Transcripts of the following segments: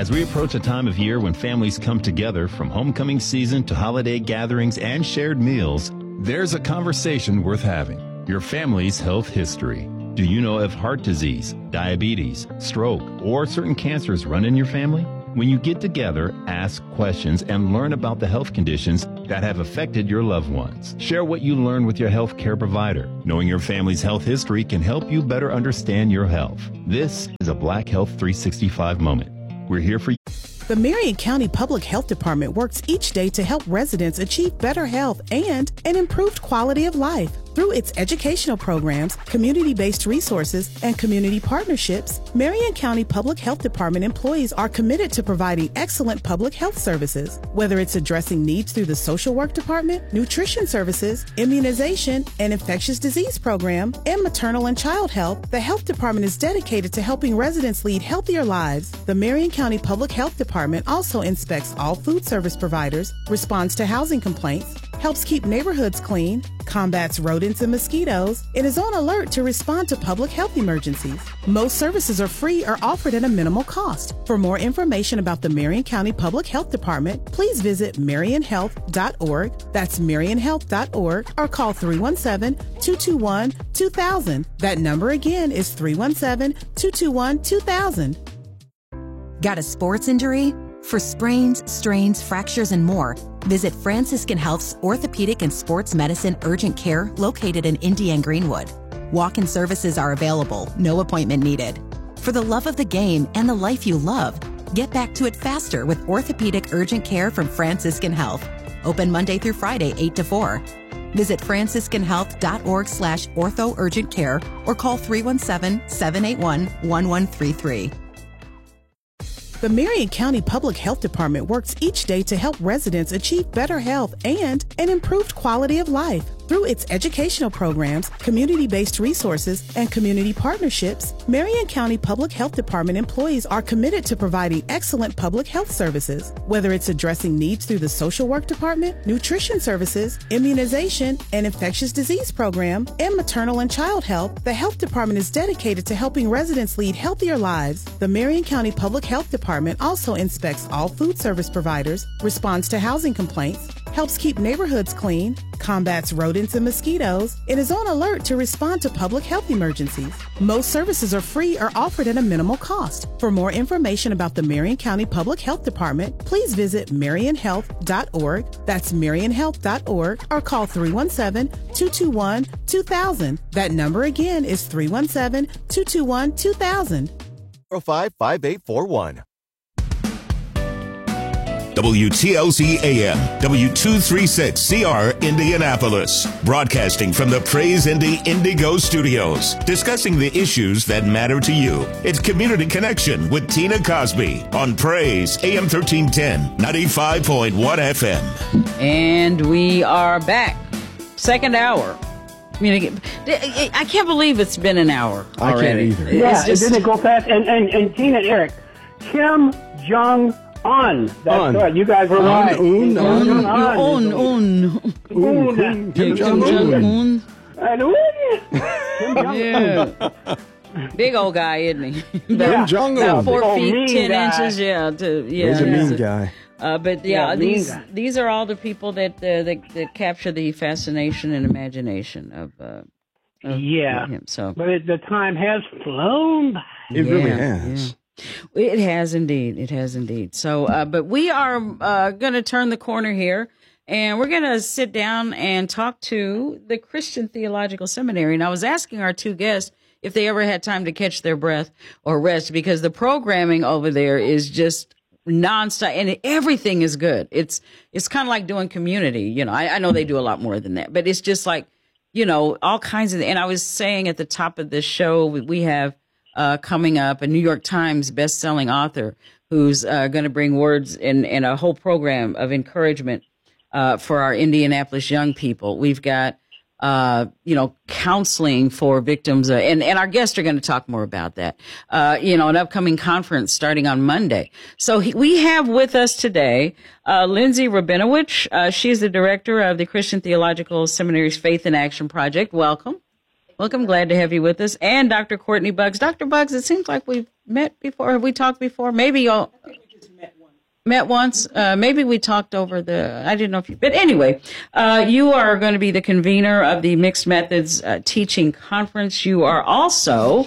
As we approach a time of year when families come together from homecoming season to holiday gatherings and shared meals, there's a conversation worth having. Your family's health history. Do you know if heart disease, diabetes, stroke, or certain cancers run in your family? When you get together, ask questions and learn about the health conditions that have affected your loved ones. Share what you learn with your health care provider. Knowing your family's health history can help you better understand your health. This is a Black Health 365 moment. We're here for you. The Marion County Public Health Department works each day to help residents achieve better health and an improved quality of life. Through its educational programs, community-based resources, and community partnerships, Marion County Public Health Department employees are committed to providing excellent public health services. Whether it's addressing needs through the social work department, nutrition services, immunization, and infectious disease program, and maternal and child health, the health department is dedicated to helping residents lead healthier lives. The Marion County Public Health Department also inspects all food service providers, responds to housing complaints, helps keep neighborhoods clean, combats rodents and mosquitoes, and is on alert to respond to public health emergencies. Most services are free or offered at a minimal cost. For more information about the Marion County Public Health Department, please visit marionhealth.org, that's marionhealth.org, or call 317-221-2000. That number again is 317-221-2000. Got a sports injury? For sprains, strains, fractures, and more, visit Franciscan Health's Orthopedic and Sports Medicine Urgent Care located in Indiana Greenwood. Walk-in services are available, no appointment needed. For the love of the game and the life you love, get back to it faster with Orthopedic Urgent Care from Franciscan Health. Open Monday through Friday, 8 to 4. Visit franciscanhealth.org/ortho urgent care or call 317-781-1133. The Marion County Public Health Department works each day to help residents achieve better health and an improved quality of life. Through its educational programs, community-based resources, and community partnerships, Marion County Public Health Department employees are committed to providing excellent public health services. Whether it's addressing needs through the social work department, nutrition services, immunization, and infectious disease program, and maternal and child health, the health department is dedicated to helping residents lead healthier lives. The Marion County Public Health Department also inspects all food service providers, responds to housing complaints, helps keep neighborhoods clean, combats rodents and mosquitoes, and is on alert to respond to public health emergencies. Most services are free or offered at a minimal cost. For more information about the Marion County Public Health Department, please visit marionhealth.org, that's marionhealth.org, or call 317-221-2000. That number again is 317-221-2000. 055841. WTLC AM, W236CR, Indianapolis. Broadcasting from the Praise Indy Indigo Studios. Discussing the issues that matter to you. It's Community Connection with Tina Cosby on Praise AM 1310, 95.1 FM. And we are back. Second hour. I can't believe it's been an hour already. I can't either. Yeah, it didn't go fast. And Tina and Eric, Kim Jong-un. That's right. You guys were right. Un. Kim Jong-un. Kim Jong-un. Yeah. Big old guy, isn't he? Kim Jong-un. About 4 feet, mean 10 guy. inches. He's a mean guy. But these are all the people that capture the fascination and imagination of him. So, but the time has flown by. It really has. Yeah. It has indeed. It has indeed. So, but we are going to turn the corner here, and we're going to sit down and talk to the Christian Theological Seminary. And I was asking our two guests if they ever had time to catch their breath or rest, because the programming over there is just nonstop, and everything is good. It's kind of like doing community. You know, I know they do a lot more than that, but it's just like, you know, all kinds of. And I was saying at the top of this show, we have coming up a New York Times best-selling author who's going to bring words and a whole program of encouragement for our Indianapolis young people. We've got counseling for victims, and our guests are going to talk more about that. An upcoming conference starting on Monday. So we have with us today Lindsay Rabinowitz. She's the director of the Christian Theological Seminary's Faith in Action Project. Welcome. Glad to have you with us. And Dr. Courtney Buggs. Dr. Buggs, it seems like we've met before. Have we talked before? Maybe you'll... met once. Maybe we talked over I didn't know if you, but anyway, you are going to be the convener of the Mixed Methods Teaching Conference. You are also,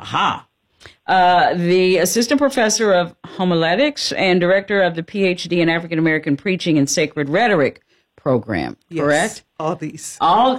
the assistant professor of homiletics and director of the PhD in African American Preaching and Sacred Rhetoric program, correct? All these. All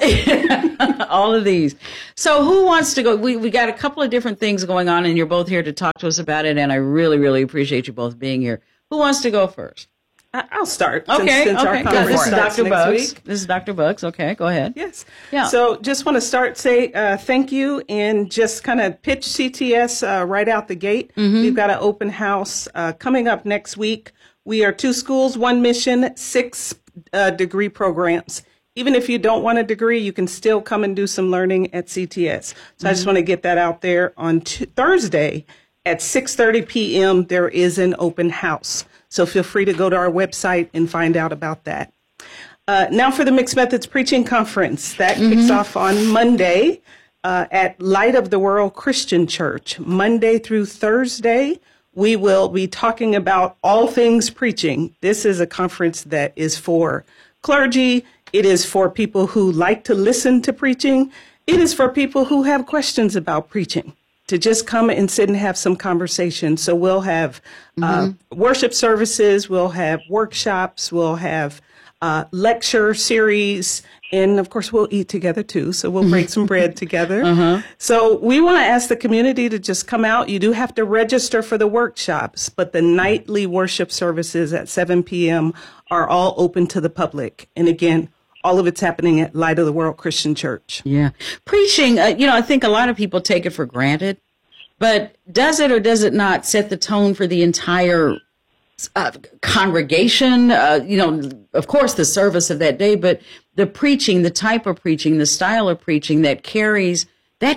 of these. So who wants to go? We got a couple of different things going on, and you're both here to talk to us about it, and I really, really appreciate you both being here. Who wants to go first? I'll start. Okay. Since our conference This is starts Dr. next Bugs. week. This is Dr. Bugs. Okay, go ahead. Yes. Yeah. So just want to say thank you and just kind of pitch CTS right out the gate. Mm-hmm. We've got an open house coming up next week. We are 2 schools, 1 mission, 6 degree programs. Even if you don't want a degree, you can still come and do some learning at CTS. So I just want to get that out there. On Thursday at 6:30 p.m., there is an open house. So feel free to go to our website and find out about that. Now for the Mixed Methods Preaching Conference. That kicks off on Monday at Light of the World Christian Church. Monday through Thursday, we will be talking about all things preaching. This is a conference that is for clergy. It is for people who like to listen to preaching. It is for people who have questions about preaching, to just come and sit and have some conversation. So we'll have worship services, we'll have workshops, we'll have lecture series, and of course we'll eat together too. So we'll break some bread together. So we want to ask the community to just come out. You do have to register for the workshops, but the nightly worship services at 7 p.m. are all open to the public. And again, all of it's happening at Light of the World Christian Church. Yeah. Preaching, I think a lot of people take it for granted, but does it or does it not set the tone for the entire congregation? Of course, the service of that day, but the preaching, the type of preaching, the style of preaching that carries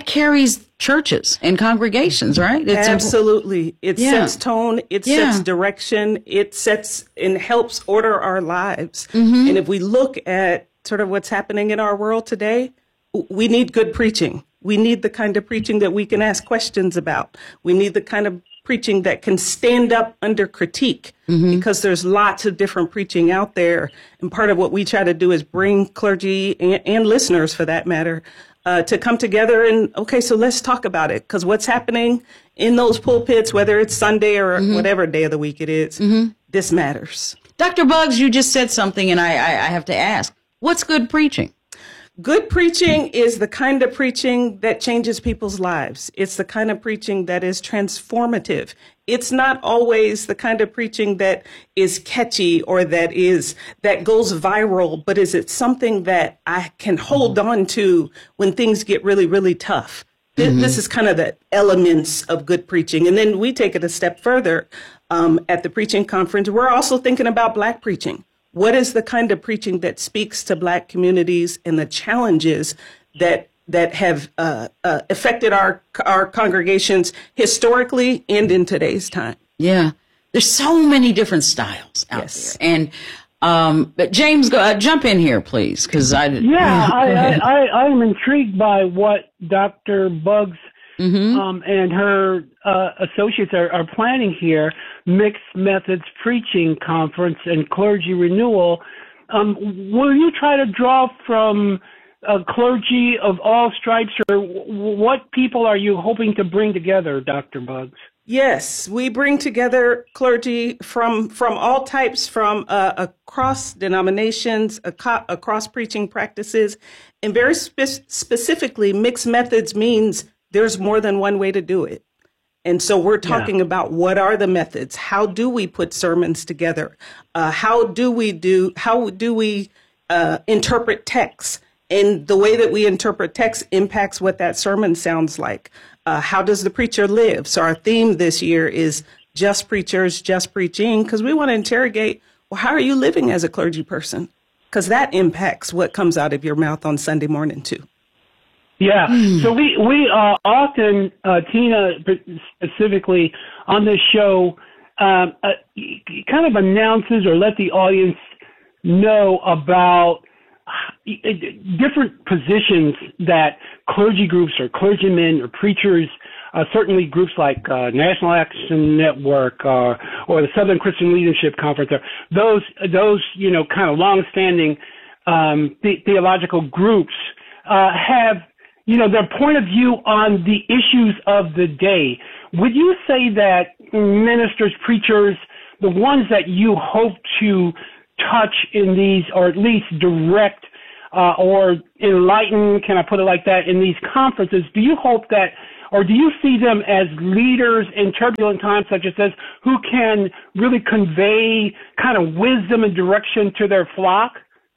churches and congregations, right? Absolutely. It sets tone. It sets direction. It sets and helps order our lives. And if we look at sort of what's happening in our world today, we need good preaching. We need the kind of preaching that we can ask questions about. We need the kind of preaching that can stand up under critique, because there's lots of different preaching out there. And part of what we try to do is bring clergy and listeners, for that matter, to come together and, okay, so let's talk about it. Because what's happening in those pulpits, whether it's Sunday or whatever day of the week it is, this matters. Dr. Bugs, you just said something, and I have to ask, what's good preaching? Good preaching is the kind of preaching that changes people's lives. It's the kind of preaching that is transformative. It's not always the kind of preaching that is catchy or that goes viral, but is it something that I can hold on to when things get really, really tough? This is kind of the elements of good preaching. And then we take it a step further at the preaching conference. We're also thinking about Black preaching. What is the kind of preaching that speaks to Black communities and the challenges that have affected our congregations historically and in today's time? Yeah, there's so many different styles out there. And but James, jump in here, please, because I'm intrigued by what Dr. Bugs and her associates are planning here. Mixed Methods Preaching Conference and Clergy Renewal. Will you try to draw from clergy of all stripes, or what people are you hoping to bring together, Dr. Bugs? Yes, we bring together clergy from all types, from across denominations, across preaching practices, and very specifically, mixed methods means there's more than one way to do it. And so we're talking about what are the methods? How do we put sermons together? How do we interpret text? And the way that we interpret text impacts what that sermon sounds like. How does the preacher live? So our theme this year is Just Preachers, Just Preaching, because we want to interrogate, well, how are you living as a clergy person? Because that impacts what comes out of your mouth on Sunday morning too. Yeah. So we often, Tina specifically on this show, kind of announces or let the audience know about different positions that clergy groups or clergymen or preachers, certainly groups like National Action Network or or the Southern Christian Leadership Conference, or those kind of long-standing theological groups have their point of view on the issues of the day. Would you say that ministers, preachers, the ones that you hope to touch in these, or at least direct or enlighten, can I put it like that, in these conferences, do you hope that, or do you see them as leaders in turbulent times such as this who can really convey kind of wisdom and direction to their flock?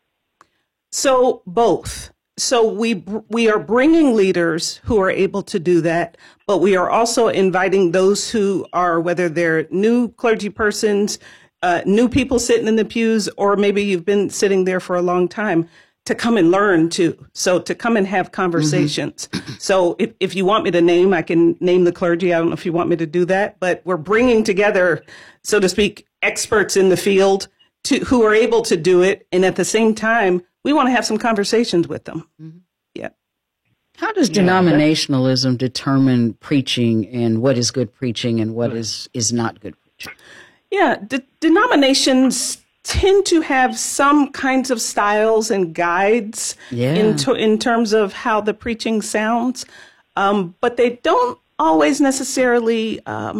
So both. So we are bringing leaders who are able to do that, but we are also inviting those who are, whether they're new clergy persons, new people sitting in the pews, or maybe you've been sitting there for a long time, to come and learn too. So to come and have conversations. Mm-hmm. So if you want me to name, I can name the clergy. I don't know if you want me to do that, but we're bringing together, so to speak, experts in the field who are able to do it. And at the same time, we want to have some conversations with them. Mm-hmm. Yeah. How does denominationalism determine preaching and what is good preaching and what is not good preaching? Yeah, denominations tend to have some kinds of styles and guides in terms of how the preaching sounds, but they don't always necessarily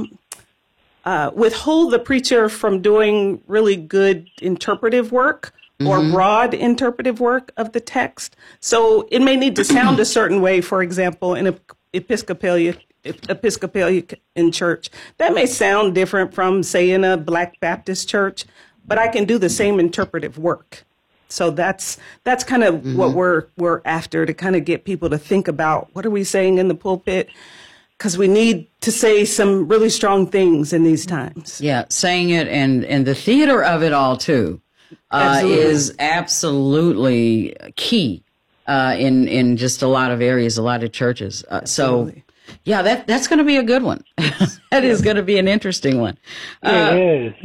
withhold the preacher from doing really good interpretive work or broad interpretive work of the text. So it may need to sound a certain way, for example, in an Episcopalian church. That may sound different from, say, in a Black Baptist church, but I can do the same interpretive work. So that's kind of what we're after, to kind of get people to think about, what are we saying in the pulpit? Because we need to say some really strong things in these times. Yeah, saying it and the theater of it all, too. Is absolutely key in just a lot of areas, a lot of churches. So, yeah, that's going to be a good one. That is going to be an interesting one. It is.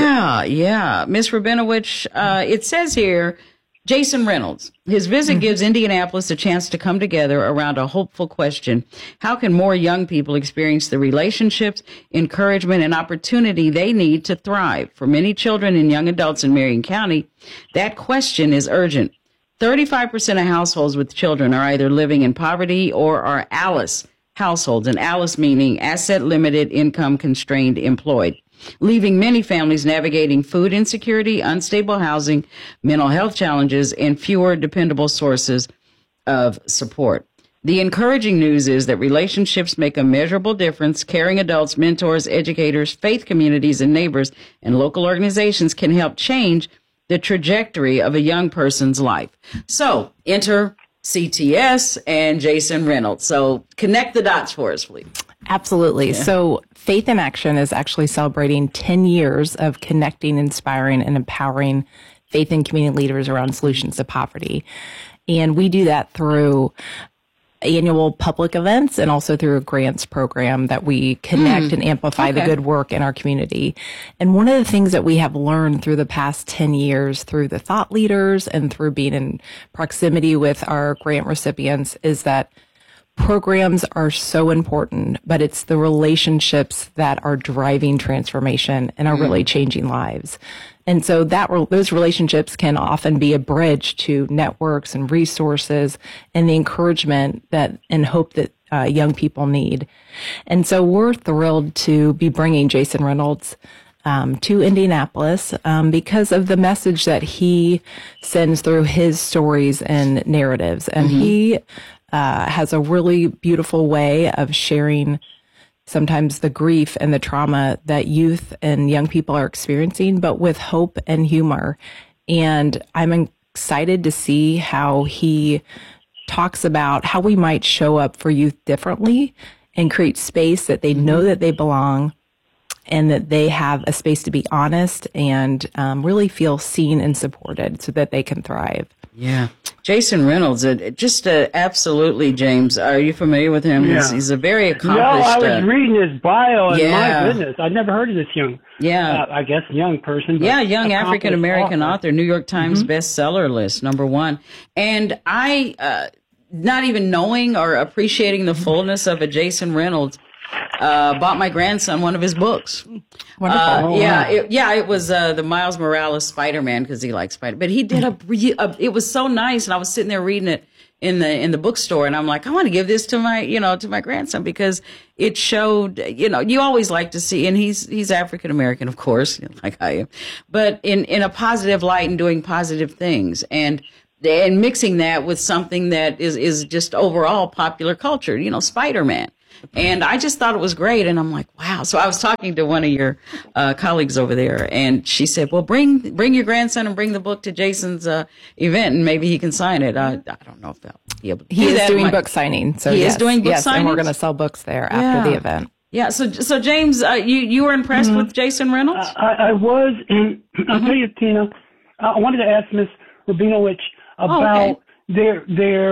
Yeah. Ms. Rabinowitz, it says here, Jason Reynolds, his visit gives Indianapolis a chance to come together around a hopeful question. How can more young people experience the relationships, encouragement, and opportunity they need to thrive? For many children and young adults in Marion County, that question is urgent. 35% of households with children are either living in poverty or are ALICE households, and ALICE meaning asset limited, income constrained, employed, leaving many families navigating food insecurity, unstable housing, mental health challenges, and fewer dependable sources of support. The encouraging news is that relationships make a measurable difference. Caring adults, mentors, educators, faith communities, and neighbors and local organizations can help change the trajectory of a young person's life. So enter CTS and Jason Reynolds. So connect the dots for us, please. Absolutely. Yeah. So Faith in Action is actually celebrating 10 years of connecting, inspiring, and empowering faith and community leaders around solutions to poverty. And we do that through annual public events and also through a grants program that we connect and amplify the good work in our community. And one of the things that we have learned through the past 10 years through the thought leaders and through being in proximity with our grant recipients is that programs are so important, but it's the relationships that are driving transformation and are really changing lives. And so those relationships can often be a bridge to networks and resources and the encouragement that and hope that young people need. And so we're thrilled to be bringing Jason Reynolds to Indianapolis because of the message that he sends through his stories and narratives. And he has a really beautiful way of sharing sometimes the grief and the trauma that youth and young people are experiencing, but with hope and humor. And I'm excited to see how he talks about how we might show up for youth differently and create space that they know that they belong and that they have a space to be honest and really feel seen and supported so that they can thrive. Yeah. Jason Reynolds, absolutely, James. Are you familiar with him? Yeah. He's a very accomplished... No, I was reading his bio, and my goodness, I'd never heard of this young person. Young African-American author, New York Times bestseller list, #1. And I, not even knowing or appreciating the fullness of a Jason Reynolds, bought my grandson one of his books. Wonderful. It was the Miles Morales Spider-Man, because he likes Spider. But he did it was so nice, and I was sitting there reading it in the bookstore, and I'm like, I want to give this to my grandson, because it showed, you always like to see, and he's African American, of course, like I am, but in a positive light and doing positive things, and mixing that with something that is just overall popular culture, Spider-Man. And I just thought it was great. And I'm like, wow. So I was talking to one of your colleagues over there, and she said, well, bring your grandson and bring the book to Jason's event, and maybe he can sign it. I don't know if they'll be able to do that. He is doing book signing. So he is doing book signings? And we're going to sell books there after the event. Yeah. So James, you were impressed with Jason Reynolds? I was. And I'll tell you, Tina, I wanted to ask Ms. Rabinowitz about their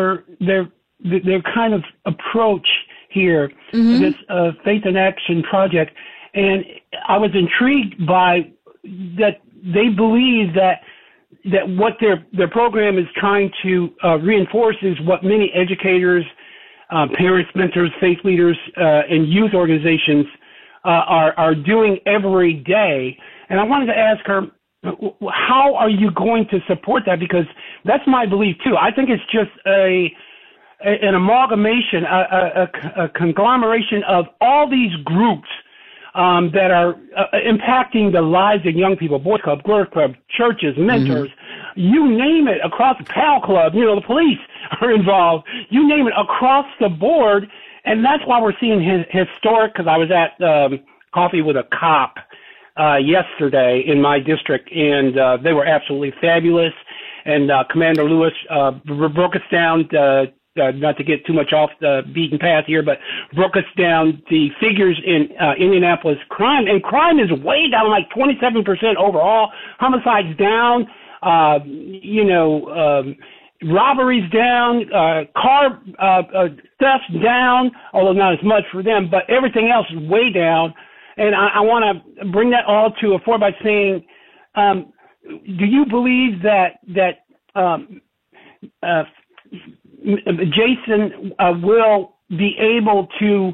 kind of approach here, this Faith in Action project. And I was intrigued by that they believe that what their program is trying to reinforce is what many educators, parents, mentors, faith leaders, and youth organizations are doing every day. And I wanted to ask her, how are you going to support that? Because that's my belief too. I think it's just an amalgamation, a conglomeration of all these groups that are impacting the lives of young people, Boys Club, Girls Club, churches, mentors, you name it, across the PAL Club, the police are involved, you name it, across the board. And that's why we're seeing historic, because I was at Coffee with a Cop yesterday in my district, and they were absolutely fabulous. And Commander Lewis broke us down, not to get too much off the beaten path here, but broke us down the figures in Indianapolis crime. And crime is way down, like 27% overall. Homicides down, robberies down, car theft down, although not as much for them, but everything else is way down. And I want to bring that all to a fore by saying, do you believe that Jason will be able to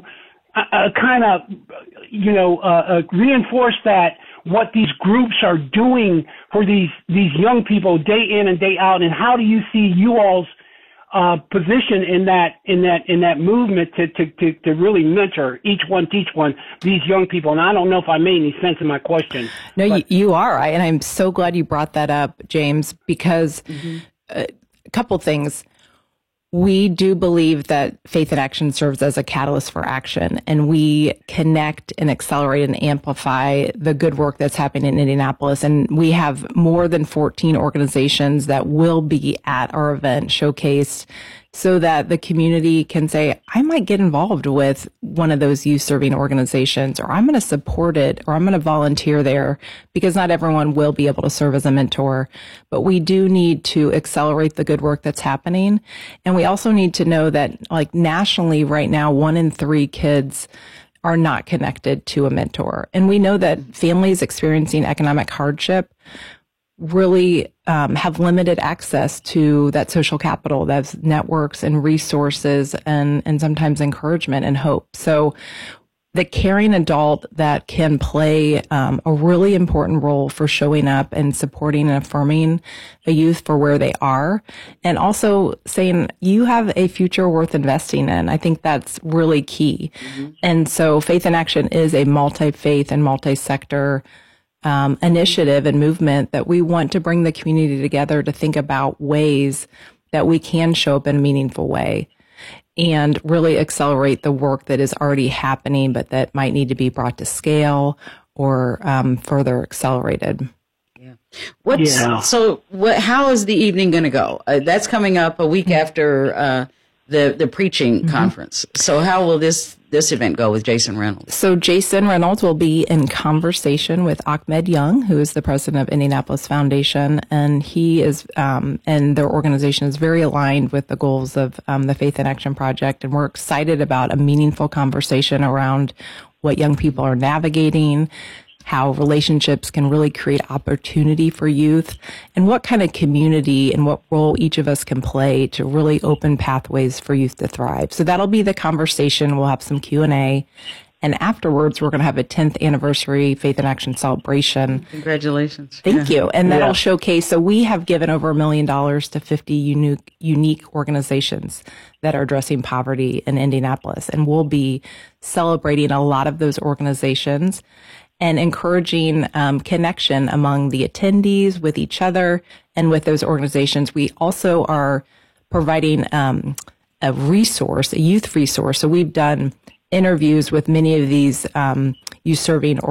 reinforce that what these groups are doing for these young people day in and day out, and how do you see you all's position in that movement to really mentor each one, teach one, these young people? And I don't know if I made any sense in my question. No, you are, and I'm so glad you brought that up, James, because a couple things. We do believe that Faith in Action serves as a catalyst for action, and we connect and accelerate and amplify the good work that's happening in Indianapolis. And we have more than 14 organizations that will be at our event showcased, so that the community can say, I might get involved with one of those youth serving organizations, or I'm going to support it, or I'm going to volunteer there, because not everyone will be able to serve as a mentor. But we do need to accelerate the good work that's happening. And we also need to know that, like, nationally right now, 1 in 3 kids are not connected to a mentor. And we know that families experiencing economic hardship really have limited access to that social capital, that's networks and resources and sometimes encouragement and hope. So the caring adult that can play a really important role for showing up and supporting and affirming a youth for where they are, and also saying you have a future worth investing in. I think that's really key. And so Faith in Action is a multi-faith and multi-sector initiative and movement that we want to bring the community together to think about ways that we can show up in a meaningful way and really accelerate the work that is already happening, but that might need to be brought to scale or further accelerated. So how is the evening going to go? That's coming up a week after the preaching conference. So how will this event go with Jason Reynolds? So Jason Reynolds will be in conversation with Ahmed Young, who is the president of Indianapolis Foundation, and he is and their organization is very aligned with the goals of the Faith in Action Project, and we're excited about a meaningful conversation around what young people are navigating, how relationships can really create opportunity for youth, and what kind of community and what role each of us can play to really open pathways for youth to thrive. So that'll be the conversation. We'll have some Q&A, And afterwards, we're going to have a 10th anniversary Faith in Action celebration. Congratulations. Thank you. And that'll showcase. So we have given over $1 million to 50 unique organizations that are addressing poverty in Indianapolis. And we'll be celebrating a lot of those organizations and encouraging connection among the attendees with each other and with those organizations. We also are providing a resource, a youth resource. So we've done interviews with many of these youth serving